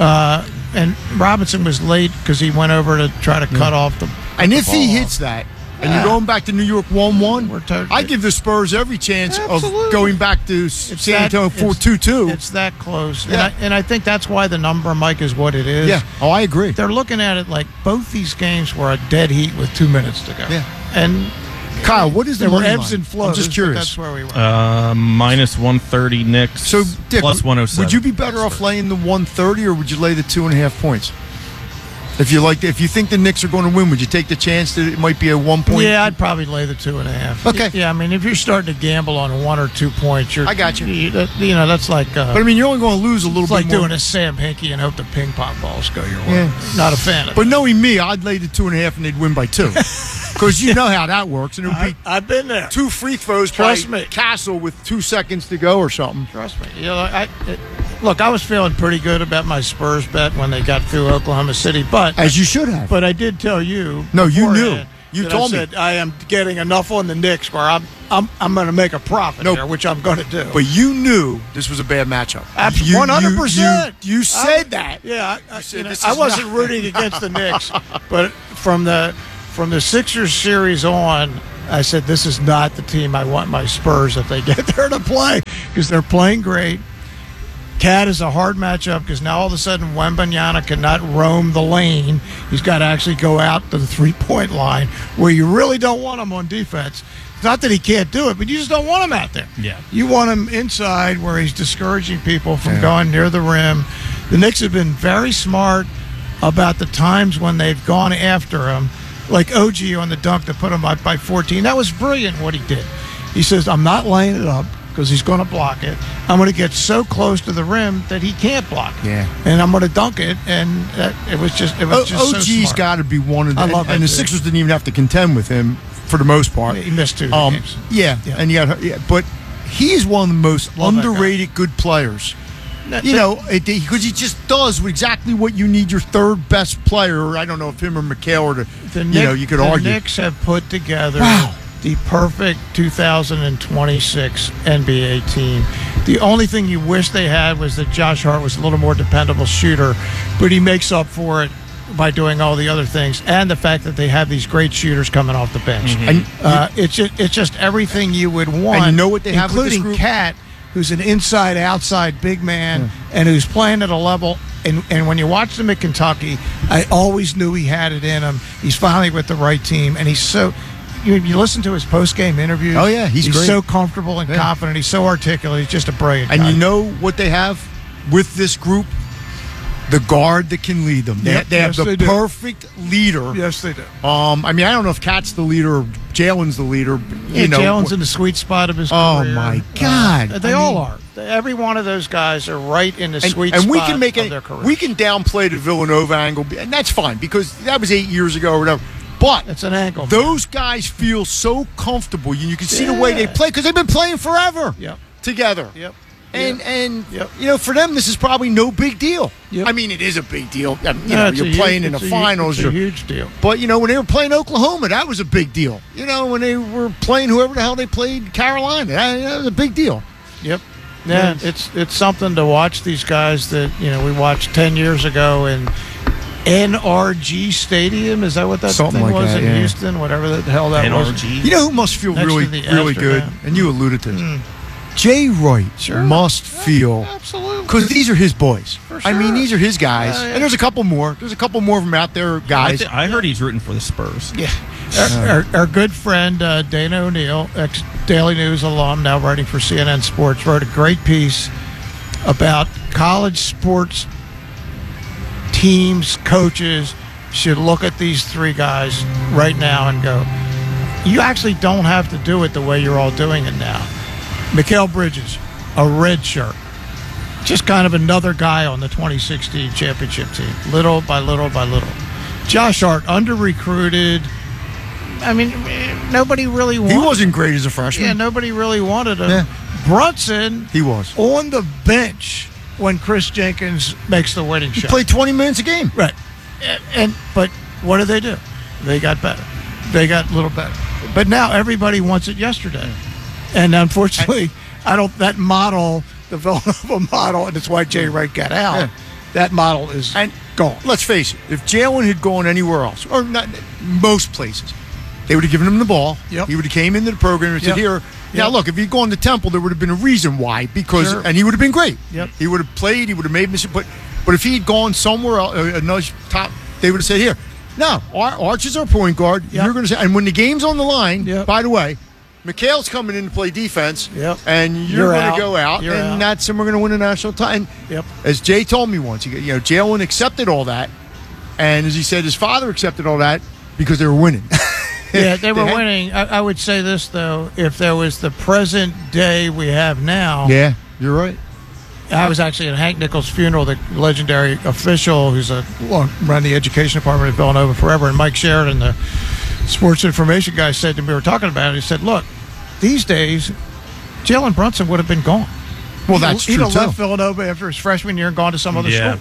And Robinson was late because he went over to try to cut off the And if he hits that, and you're going back to New York 1-1, I give the Spurs every chance of going back to San Antonio 4-2-2. It's that close. Yeah. And I think that's why the number, Mike, is what it is. Yeah. Oh, I agree. They're looking at it like both these games were a dead heat with 2 minutes to go. Yeah. And Kyle, what is the there were money ebbs line? and flows. I'm just curious. That's where we were. Minus 130 Knicks. So, Dick, plus 107. Would you be better off laying the 130 or would you lay the 2.5 points? If you think the Knicks are going to win, would you take the chance that it might be a 1 point? Yeah, I'd probably lay the 2.5. Okay. Yeah, if you're starting to gamble on 1 or 2 points, I got you. That's like. But you're only going to lose a little bit more. It's like doing a Sam Hinkie and hope the ping pong balls go your way. Yeah. Not a fan of it. But knowing me, I'd lay the 2.5 and they'd win by 2. Because you know how that works. And it would be I've been there. 2 free throws Trust by me. Castle with 2 seconds to go or something. Trust me. Look, I was feeling pretty good about my Spurs bet when they got through Oklahoma City, but as you should have. But I did tell you. No, you knew. You that told I me. said, I am getting enough on the Knicks where I'm going to make a profit there, which I'm going to do. But you knew this was a bad matchup. 100%. You said that. Yeah, said I wasn't rooting against the Knicks, but from the Sixers series on, I said this is not the team I want my Spurs if they get there to play, because they're playing great. Cat is a hard matchup because now all of a sudden Wembanyama cannot roam the lane. He's got to actually go out to the three-point line where you really don't want him on defense. It's not that he can't do it, but you just don't want him out there. Yeah. You want him inside where he's discouraging people from going near the rim. The Knicks have been very smart about the times when they've gone after him, like OG on the dunk to put him up by 14. That was brilliant what he did. He says, I'm not laying it up because he's going to block it. I'm going to get so close to the rim that he can't block it. Yeah. And I'm going to dunk it. And it was just so OG's smart. got to be one of the. I love that and the dude. Sixers didn't even have to contend with him for the most part. He missed 2 games. Yeah, and but he is one of the most Love that guy. underrated good players. Because he just does exactly what you need your third best player. I don't know if him or Mikal or you could argue. The Knicks have put together Wow. the perfect 2026 NBA team. The only thing you wish they had was that Josh Hart was a little more dependable shooter, but he makes up for it by doing all the other things, and the fact that they have these great shooters coming off the bench. Mm-hmm. It's just everything you would want. And you know what they have with this including group? Cat, who's an inside-outside big man and who's playing at a level. And when you watch him at Kentucky, I always knew he had it in him. He's finally with the right team, and he's so. You listen to his post-game interviews. Oh, yeah, he's great. so comfortable and confident. He's so articulate. He's just a brilliant guy. And you know what they have with this group? The guard that can lead them. Yep, They have yes, the they do. perfect leader. Yes, they do. I don't know if Cat's the leader or Jalen's the leader. Jalen's in the sweet spot of his career. Oh, my God. They all are. Every one of those guys are right in the sweet and spot we can make of their career. we can downplay the Villanova angle, and that's fine because that was 8 years ago or whatever. But it's an angle. Those guys feel so comfortable. You can see the way they play because they've been playing forever together. Yep. And for them, this is probably no big deal. Yep. I mean, it is a big deal. You're playing in the finals. It's a huge deal. But, when they were playing Oklahoma, that was a big deal. When they were playing whoever the hell they played, Carolina, that was a big deal. Yep. Yeah, it's something to watch these guys that, we watched 10 years ago in NRG Stadium. Is that what that Something thing like was that, in yeah. Houston? Whatever the hell that was. NRG. You know who must feel Next really, to the really good? Astrodome. And you alluded to this. Jay Wright must feel absolutely because these are his boys. I mean, these are his guys, Yeah. and there's a couple more. There's a couple more of them out there, guys. I heard he's rooting for the Spurs. Yeah, our good friend Dana O'Neill, ex-Daily News alum, now writing for CNN Sports, wrote a great piece about college sports teams, coaches should look at these three guys right now and go, you actually don't have to do it the way you're all doing it now. Mikal Bridges, a red shirt. Just kind of another guy on the 2016 championship team, little by little by little. Josh Hart, under-recruited. I mean, nobody really wanted He wasn't great as a freshman. Yeah, nobody really wanted him. Yeah. Brunson, He was. on the bench when Chris Jenkins makes the winning He shot. played 20 minutes a game. Right. But what did they do? They got better. They got a little better. But now everybody wants it yesterday. And unfortunately, that model, the Villanova model, and it's why Jay Wright got out, Yeah. that model is gone. Let's face it, if Jalen had gone anywhere else, or not most places, they would have given him the ball. Yep. He would have came into the program and said, Yep. here. Now, Yep. look, if he'd gone to Temple, there would have been a reason why, because Sure. and he would have been great. Yep. He would have played, he would have made mistakes, but if he'd gone somewhere else, another top, they would have said, here, no, Arch is our point guard. Yep. You're going to say, and when the game's on the line, Yep. by the way, Mikhail's coming in to play defense, Yep. and you're going out. to go out, You're and out. we're going to win a national title. Yep. As Jay told me once, Jalen accepted all that, and as he said, his father accepted all that because they were winning. Yeah, they were winning. I would say this, though. If there was the present day we have now. Yeah, you're right. I was actually at Hank Nichols' funeral, the legendary official who's run the education department at Villanova forever, and Mike Sheridan, the sports information guy, said to me, we were talking about it, he said, look, these days, Jalen Brunson would have been gone. Well, that's He'd true, have too. left Villanova after his freshman year and gone to some other school.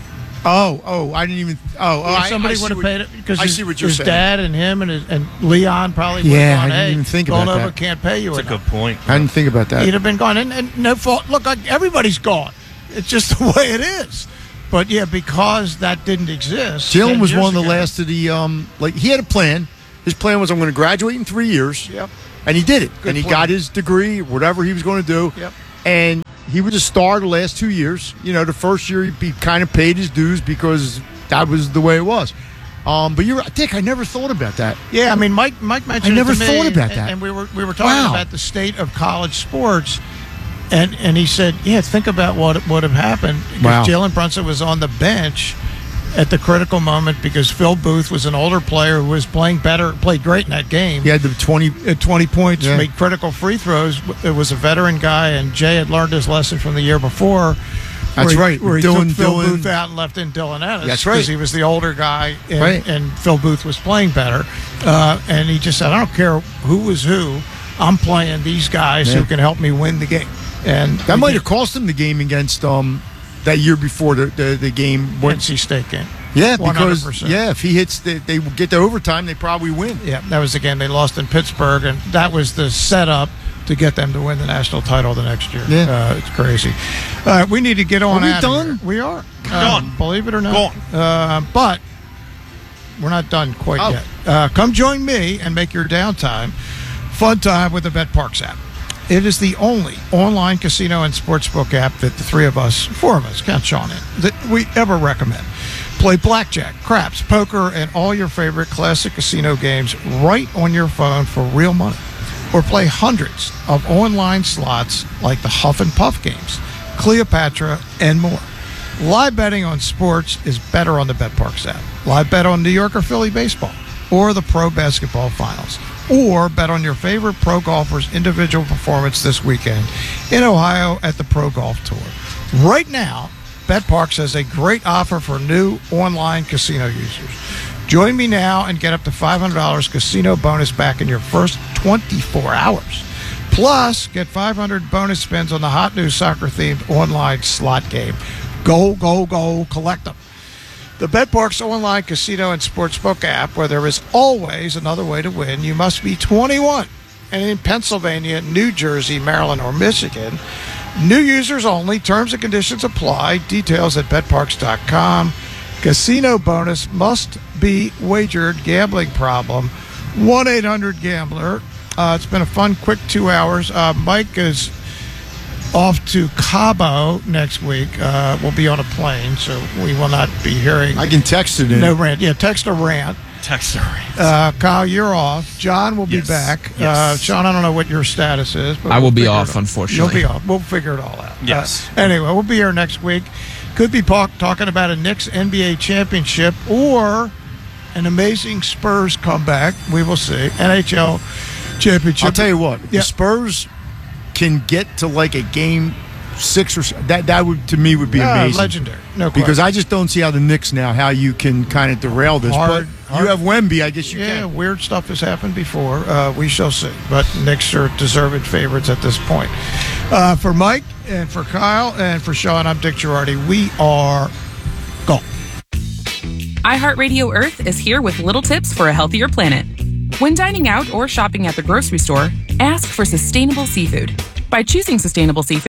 I didn't even. Somebody would have paid it because I see what you're his saying. dad and him and Leon probably would Yeah, have gone, I didn't hey, even think going about over that. can't pay you. That's a good point. I didn't think about that. He'd have been gone, and no fault. Look, everybody's gone. It's just the way it is. But yeah, because that didn't exist. Jalen 10 was years one of the ago. last of the he had a plan. His plan was, I'm going to graduate in 3 years. Yep. And he did it. Good and he plan. got his degree, whatever he was going to do. Yep. And he was a star the last 2 years. The first year he kind of paid his dues because that was the way it was. But you're right, Dick. I never thought about that. Yeah, I mean, Mike mentioned. I never it to me, thought about that. And we were talking about the state of college sports, and he said, yeah, think about what would have happened because Wow. Jalen Brunson was on the bench at the critical moment because Phil Booth was an older player who was playing better, played great in that game. He had the 20 points, Yeah. made critical free throws. It was a veteran guy, and Jay had learned his lesson from the year before. That's right. Where he Dylan- took Phil Dylan- Booth out and left in Dylan Ennis. That's right. Because he was the older guy, and, Right. and Phil Booth was playing better. And he just said, I don't care who was who. I'm playing these guys Yeah. who can help me win the game. And That might have cost him the game against that year before the game went. NC State game. Yeah, because 100%. if he hits, they get to overtime, they probably win. Yeah, that was the game they lost in Pittsburgh, and that was the setup to get them to win the national title the next year. Yeah. It's crazy. We need to get on Are we out done? of here. We are. Done. Believe it or not. But we're not done quite Oh. yet. Come join me and make your downtime fun time with the BetParx app. It is the only online casino and sportsbook app that the four of us, count Sean in, that we ever recommend. Play blackjack, craps, poker, and all your favorite classic casino games right on your phone for real money. Or play hundreds of online slots like the Huff and Puff games, Cleopatra, and more. Live betting on sports is better on the BetParx app. Live bet on New York or Philly baseball, or the pro basketball finals, or bet on your favorite pro golfer's individual performance this weekend in Ohio at the Pro Golf Tour. Right now, BetParx has a great offer for new online casino users. Join me now and get up to $500 casino bonus back in your first 24 hours. Plus, get 500 bonus spins on the hot new soccer-themed online slot game. Go, go, go, collect them. The BetParx online casino and sportsbook app, where there is always another way to win. You must be 21 and in Pennsylvania, New Jersey, Maryland, or Michigan. New users only. Terms and conditions apply. Details at betparx.com. Casino bonus must be wagered. Gambling problem. 1-800-GAMBLER. It's been a fun, quick 2 hours. Mike is off to Cabo next week. We'll be on a plane, so we will not be hearing. I can text it in. No rant. Yeah, text a rant. Text a rant. Kyle, you're off. John will be back. Yes. Sean, I don't know what your status is. But I will be figure off, it out. unfortunately. You'll be off. We'll figure it all out. Yes. Anyway, we'll be here next week. Could be talking about a Knicks NBA championship or an amazing Spurs comeback. We will see. NHL championship. I'll tell you what, the Spurs can get to like a game 6 or that would to me would be amazing, legendary. No question. because I just don't see how the Knicks now how you can kind of derail this. Hard. But you have Wemby, I guess you Yeah, can. weird stuff has happened before. We shall see. But Knicks are deserved favorites at this point. For Mike and for Kyle and for Sean, I'm Dick Girardi. We are gone. iHeartRadio Earth is here with little tips for a healthier planet. When dining out or shopping at the grocery store, ask for sustainable seafood. By choosing sustainable seafood,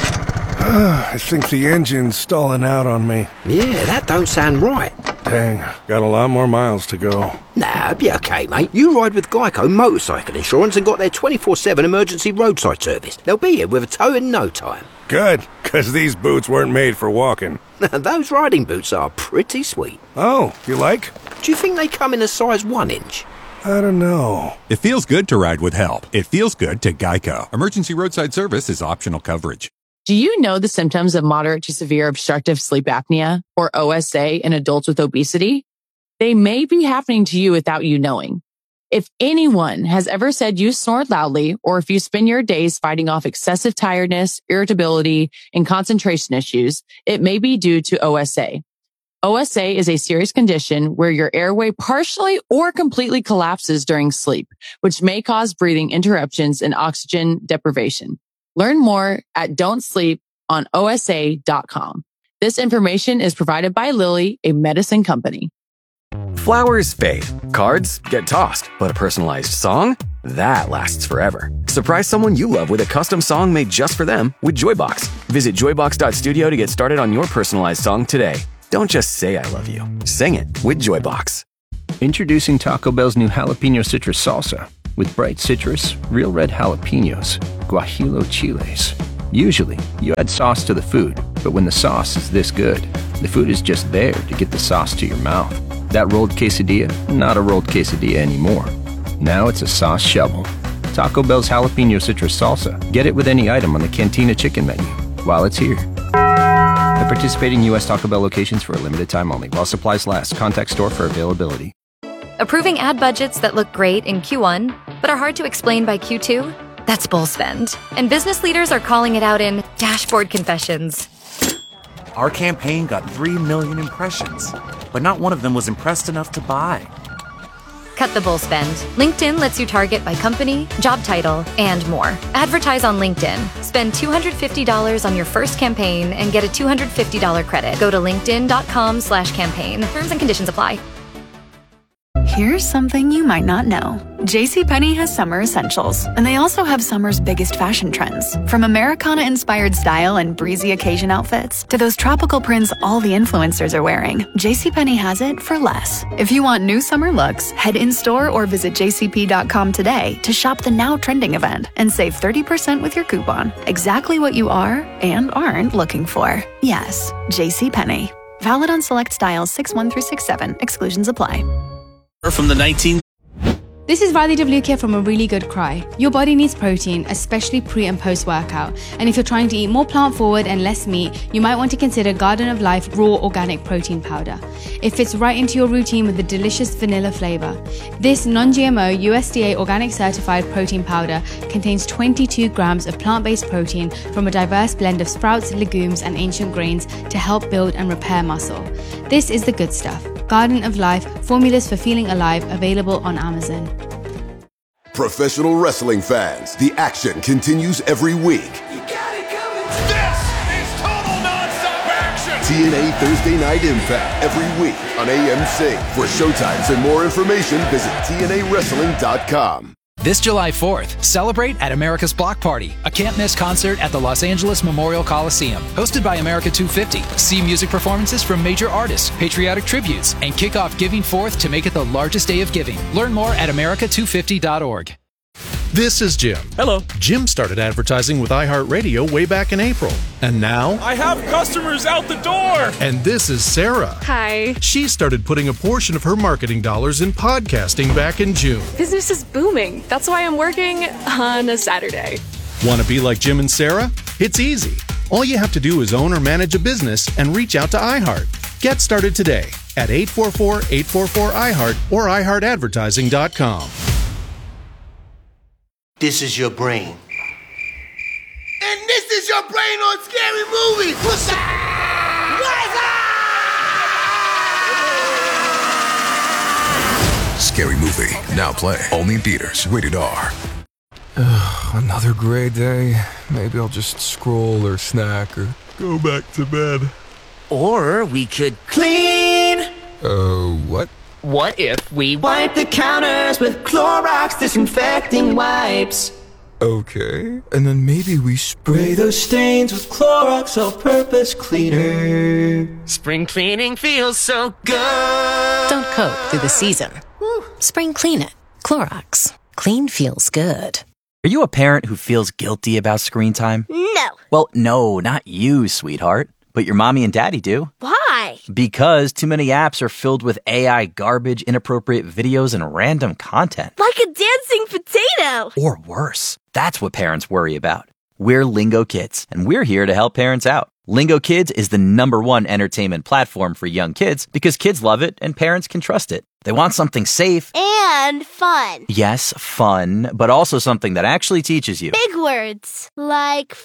I think the engine's stalling out on me. Yeah, that don't sound right. Dang, got a lot more miles to go. Nah, it'll be okay, mate. You ride with Geico Motorcycle Insurance and got their 24/7 emergency roadside service. They'll be here with a tow in no time. Good, because these boots weren't made for walking. Those riding boots are pretty sweet. Oh, you like? Do you think they come in a size 1 inch? I don't know. It feels good to ride with help. It feels good to Geico. Emergency roadside service is optional coverage. Do you know the symptoms of moderate to severe obstructive sleep apnea, or OSA, in adults with obesity? They may be happening to you without you knowing. If anyone has ever said you snore loudly, or if you spend your days fighting off excessive tiredness, irritability, and concentration issues, it may be due to OSA. OSA is a serious condition where your airway partially or completely collapses during sleep, which may cause breathing interruptions and oxygen deprivation. Learn more at don'tsleep on OSA.com. This information is provided by Lilly, a medicine company. Flowers fade, cards get tossed, but a personalized song? That lasts forever. Surprise someone you love with a custom song made just for them with Joybox. Visit joybox.studio to get started on your personalized song today. Don't just say I love you. Sing it with Joybox. Introducing Taco Bell's new jalapeno citrus salsa. With bright citrus, real red jalapenos, guajillo chiles. Usually, you add sauce to the food, but when the sauce is this good, the food is just there to get the sauce to your mouth. That rolled quesadilla, not a rolled quesadilla anymore. Now it's a sauce shovel. Taco Bell's jalapeno citrus salsa. Get it with any item on the Cantina chicken menu while it's here. At participating U.S. Taco Bell locations for a limited time only. While supplies last. Contact store for availability. Approving ad budgets that look great in Q1, but are hard to explain by Q2? That's bull spend. And business leaders are calling it out in dashboard confessions. Our campaign got 3 million impressions, but not one of them was impressed enough to buy. Cut the bull spend. LinkedIn lets you target by company, job title, and more. Advertise on LinkedIn. Spend $250 on your first campaign and get a $250 credit. Go to linkedin.com/campaign. Terms and conditions apply. Here's something you might not know. JCPenney has summer essentials, and they also have summer's biggest fashion trends. From Americana-inspired style and breezy occasion outfits to those tropical prints all the influencers are wearing, JCPenney has it for less. If you want new summer looks, head in-store or visit jcp.com today to shop the now trending event and save 30% with your coupon. Exactly what you are and aren't looking for. Yes, JCPenney. Valid on select styles 6-1 through 6-7. Exclusions apply. From the 19... This is Riley Devlukia from A Really Good Cry. Your body needs protein, especially pre and post workout. And if you're trying to eat more plant forward and less meat, you might want to consider Garden of Life Raw Organic Protein Powder. It fits right into your routine with a delicious vanilla flavor. This non-GMO USDA organic certified protein powder contains 22 grams of plant-based protein from a diverse blend of sprouts, legumes, and ancient grains to help build and repair muscle. This is the good stuff. Garden of Life, formulas for feeling alive, available on Amazon. Professional wrestling fans, the action continues every week. This is total non-stop action! TNA Thursday Night Impact every week on AMC. For showtimes and more information, visit TNAWrestling.com. This July 4th, celebrate at America's Block Party, a can't-miss concert at the Los Angeles Memorial Coliseum. Hosted by America 250. See music performances from major artists, patriotic tributes, and kick off Giving Forth to make it the largest day of giving. Learn more at America250.org. This is Jim. Hello. Jim started advertising with iHeartRadio way back in April. And now... I have customers out the door! And this is Sarah. Hi. She started putting a portion of her marketing dollars in podcasting back in June. Business is booming. That's why I'm working on a Saturday. Want to be like Jim and Sarah? It's easy. All you have to do is own or manage a business and reach out to iHeart. Get started today at 844-844-iHeart or iHeartAdvertising.com. This is your brain. And this is your brain on Scary Movie. What's up? Scary Movie, now play. Only in theaters. Rated R. Another gray day. Maybe I'll just scroll or snack or go back to bed. Or we could clean. What? What if we wipe the counters with Clorox disinfecting wipes? Okay, and then maybe we spray those stains with Clorox all-purpose cleaner. Spring cleaning feels so good. Don't cope through the season. Spring clean it. Clorox. Clean feels good. Are you a parent who feels guilty about screen time? No. Well, no, not you, sweetheart. But your mommy and daddy do. Why? Because too many apps are filled with AI garbage, inappropriate videos, and random content. Like a dancing potato. Or worse. That's what parents worry about. We're Lingo Kids, and we're here to help parents out. Lingo Kids is the #1 entertainment platform for young kids because kids love it and parents can trust it. They want something safe. And fun. Yes, fun, but also something that actually teaches you. Big words like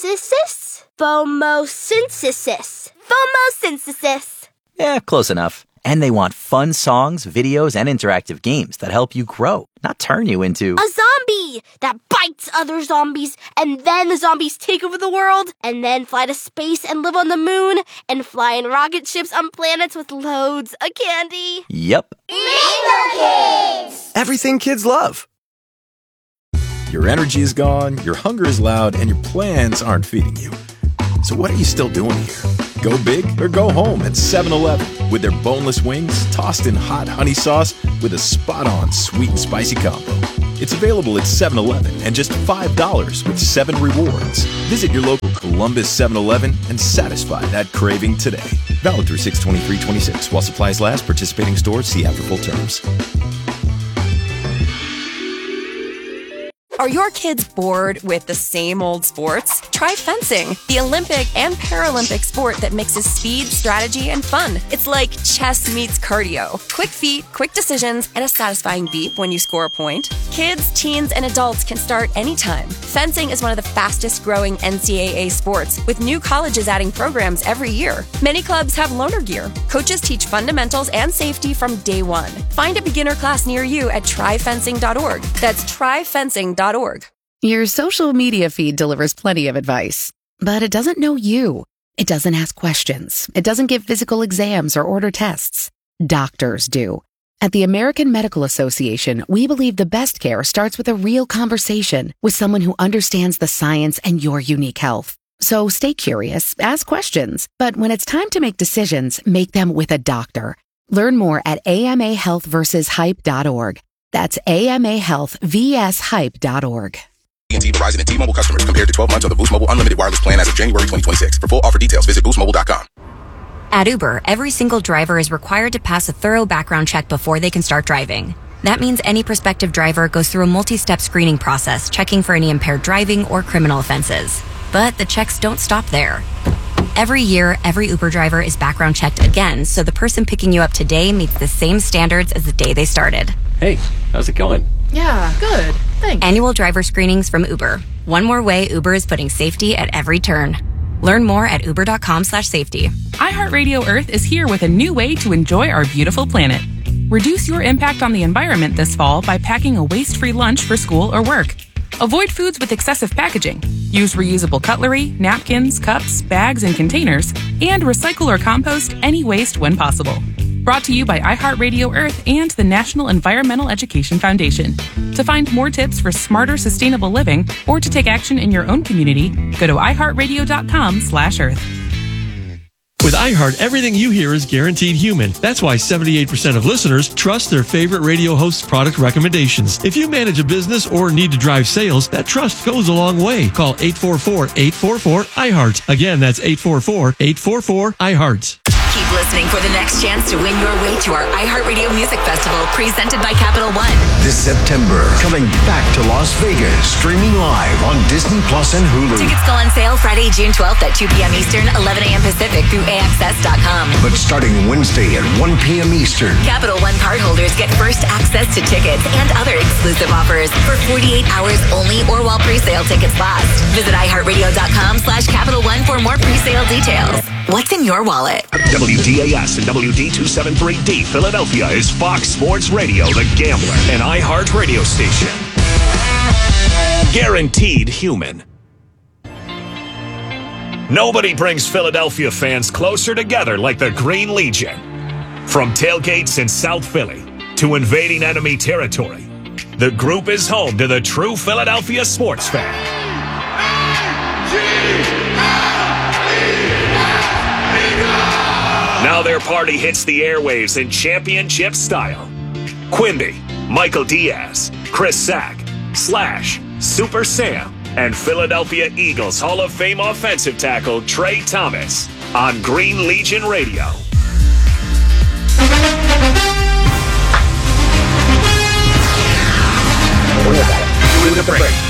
phomosynthesis. Phomosynthesis. Phomosynthesis. Yeah, close enough. And they want fun songs, videos, and interactive games that help you grow, not turn you into a zombie that bites other zombies, and then the zombies take over the world, and then fly to space and live on the moon, and fly in rocket ships on planets with loads of candy. Yep. Lingo Kids! Everything kids love. Your energy is gone, your hunger is loud, and your plans aren't feeding you. So what are you still doing here? Go big or go home at 7-Eleven with their boneless wings tossed in hot honey sauce with a spot-on sweet and spicy combo. It's available at 7-Eleven and just $5 with 7 rewards. Visit your local Columbus 7-Eleven and satisfy that craving today. Valid through 6/23/26. While supplies last, participating stores see after full terms. Are your kids bored with the same old sports? Try fencing, the Olympic and Paralympic sport that mixes speed, strategy, and fun. It's like chess meets cardio. Quick feet, quick decisions, and a satisfying beep when you score a point. Kids, teens, and adults can start anytime. Fencing is one of the fastest growing NCAA sports, with new colleges adding programs every year. Many clubs have loaner gear. Coaches teach fundamentals and safety from day one. Find a beginner class near you at tryfencing.org. That's tryfencing.org. Your social media feed delivers plenty of advice, but it doesn't know you. It doesn't ask questions. It doesn't give physical exams or order tests. Doctors do. At the American Medical Association, we believe the best care starts with a real conversation with someone who understands the science and your unique health. So stay curious, ask questions, but when it's time to make decisions, make them with a doctor. Learn more at amahealthversushype.org. That's amahealthvshype.org. AT&T, Verizon, and T-Mobile customers compared to 12 months on the Boost Mobile Unlimited Wireless Plan as of January 2026. For full offer details, visit boostmobile.com. At Uber, every single driver is required to pass a thorough background check before they can start driving. That means any prospective driver goes through a multi-step screening process, checking for any impaired driving or criminal offenses. But the checks don't stop there. Every year, every Uber driver is background checked again, so the person picking you up today meets the same standards as the day they started. Hey, how's it going? Yeah, good. Thanks. Annual driver screenings from Uber. One more way Uber is putting safety at every turn. Learn more at uber.com/safety. iHeartRadio Earth is here with a new way to enjoy our beautiful planet. Reduce your impact on the environment this fall by packing a waste-free lunch for school or work. Avoid foods with excessive packaging. Use reusable cutlery, napkins, cups, bags, and containers, and recycle or compost any waste when possible. Brought to you by iHeartRadio Earth and the National Environmental Education Foundation. To find more tips for smarter, sustainable living, or to take action in your own community, go to iHeartRadio.com/Earth. With iHeart, everything you hear is guaranteed human. That's why 78% of listeners trust their favorite radio host's product recommendations. If you manage a business or need to drive sales, that trust goes a long way. Call 844-844-iHeart. Again, that's 844-844-iHeart. Keep listening for the next chance to win your way to our iHeartRadio Music Festival presented by Capital One. This September, coming back to Las Vegas, streaming live on Disney Plus and Hulu. Tickets go on sale Friday, June 12th at 2 p.m. Eastern, 11 a.m. Pacific through AXS.com. But starting Wednesday at 1 p.m. Eastern. Capital One cardholders get first access to tickets and other exclusive offers for 48 hours only or while pre-sale tickets last. Visit iHeartRadio.com/Capital One for more pre-sale details. What's in your wallet? WDAS and WD273D Philadelphia is Fox Sports Radio, The Gambler, an iHeart radio station. Guaranteed human. Nobody brings Philadelphia fans closer together like the Green Legion. From tailgates in South Philly to invading enemy territory, the group is home to the true Philadelphia sports fan. Now their party hits the airwaves in championship style. Quimby, Michael Diaz, Chris Sack, Slash, Super Sam, and Philadelphia Eagles Hall of Fame offensive tackle Trey Thomas on Green Legion Radio. With the break.